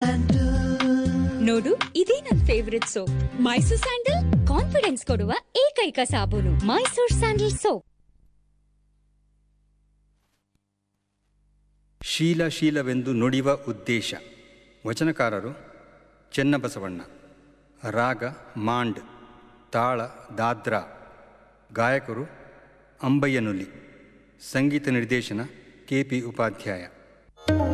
ನೋಡು, ಇದೇ ನನ್ favourite soap Mysore sandal. Confidence ಕೊಡುವ ಏಕೈಕ ಸಾಬೂನು ಮೈಸೂರ್ ಸ್ಯಾಂಡಲ್ ಸೋಪ್. ಶೀಲವೆಂದು ನುಡಿವ ಉದ್ದೇಶ. ವಚನಕಾರರು ಚೆನ್ನಬಸವಣ್ಣ. ರಾಗ ಮಾಂಡ್, ತಾಳ ದಾದ್ರಾ. ಗಾಯಕರು ಅಂಬಯ್ಯನುಲಿ. ಸಂಗೀತ ನಿರ್ದೇಶನ KP ಉಪಾಧ್ಯಾಯ.